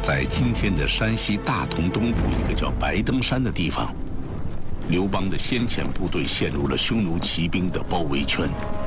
在今天的山西大同东部一个叫白登山的地方，刘邦的先遣部队陷入了匈奴骑兵的包围圈。